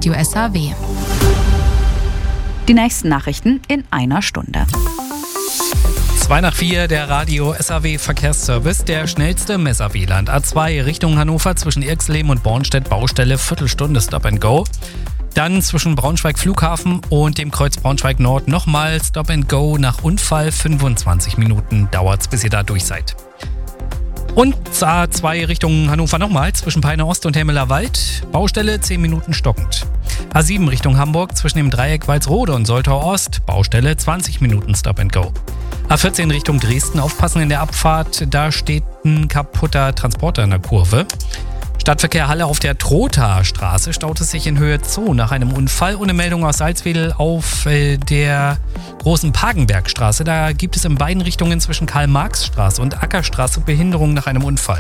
Radio SAW. Die nächsten Nachrichten in einer Stunde. 3:02, der Radio SAW Verkehrsservice, der schnellste im SAW-Land. A2 Richtung Hannover zwischen Irxleben und Bornstedt, Baustelle, Viertelstunde Stop and Go. Dann zwischen Braunschweig Flughafen und dem Kreuz Braunschweig Nord nochmal Stop and Go nach Unfall. 25 Minuten dauert's, bis ihr da durch seid. Und A2 Richtung Hannover nochmal zwischen Peine Ost und Hemmeler Wald. Baustelle 10 Minuten stockend. A7 Richtung Hamburg zwischen dem Dreieck Walsrode und Soltau Ost. Baustelle 20 Minuten Stop and Go. A14 Richtung Dresden, aufpassen in der Abfahrt, da steht ein kaputter Transporter in der Kurve. Stadtverkehr Halle auf der Trothaarstraße staut es sich in Höhe Zoo nach einem Unfall. Und eine Meldung aus Salzwedel auf der großen Pagenbergstraße. Da gibt es in beiden Richtungen zwischen Karl-Marx-Straße und Ackerstraße Behinderung nach einem Unfall.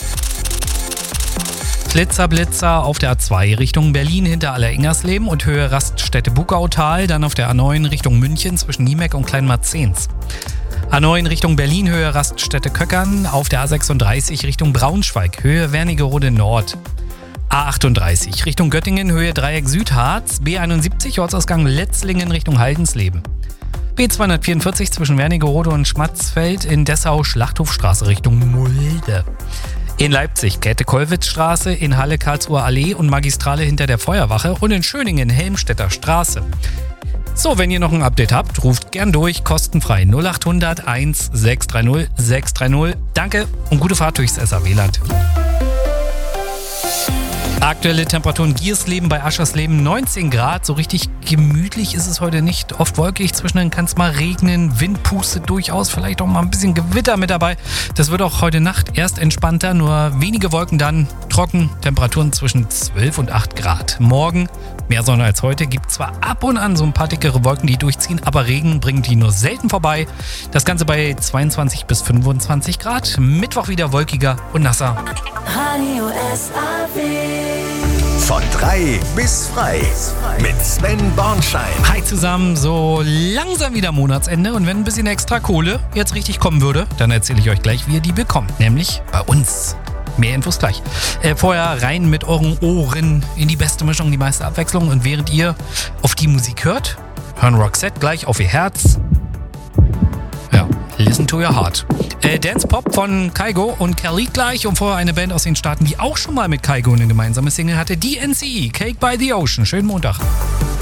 Blitzer auf der A2 Richtung Berlin hinter Alleringersleben und Höhe Raststätte Bugautal. Dann auf der A9 Richtung München zwischen Niemeck und Kleinmarzens. A9 Richtung Berlin, Höhe Raststätte Köckern. Auf der A36 Richtung Braunschweig, Höhe Wernigerode Nord. A38 Richtung Göttingen, Höhe Dreieck Südharz. B71 Ortsausgang Letzlingen Richtung Haldensleben. B244 zwischen Wernigerode und Schmatzfeld in Dessau, Schlachthofstraße Richtung Mulde. In Leipzig Käthe-Kollwitz-Straße, in Halle Karlsruher Allee und Magistrale hinter der Feuerwache und in Schöningen Helmstedter Straße. So, wenn ihr noch ein Update habt, ruft gern durch, kostenfrei 0800 1630 630. Danke und gute Fahrt durchs SAW-Land. Aktuelle Temperaturen Giersleben bei Aschersleben 19 Grad. So richtig gemütlich ist es heute nicht. Oft wolkig, zwischendrin kann es mal regnen, Wind pustet durchaus, vielleicht auch mal ein bisschen Gewitter mit dabei. Das wird auch heute Nacht erst entspannter, nur wenige Wolken, dann trocken. Temperaturen zwischen 12 und 8 Grad. Morgen mehr Sonne als heute, gibt zwar ab und an so ein paar dickere Wolken, die durchziehen, aber Regen bringen die nur selten vorbei. Das Ganze bei 22 bis 25 Grad. Mittwoch wieder wolkiger und nasser. Radio SAW. Von 3 bis frei mit Sven Bornschein. Hi zusammen, so langsam wieder Monatsende und wenn ein bisschen extra Kohle jetzt richtig kommen würde, dann erzähle ich euch gleich, wie ihr die bekommt, nämlich bei uns. Mehr Infos gleich. Vorher rein mit euren Ohren in die beste Mischung, die meiste Abwechslung und während ihr auf die Musik hört, hören Roxette gleich auf ihr Herz. Ja, listen to your heart. Dance Pop von Kygo und Kelly gleich und vorher eine Band aus den Staaten, die auch schon mal mit Kygo eine gemeinsame Single hatte, die NCE, Cake by the Ocean. Schönen Montag.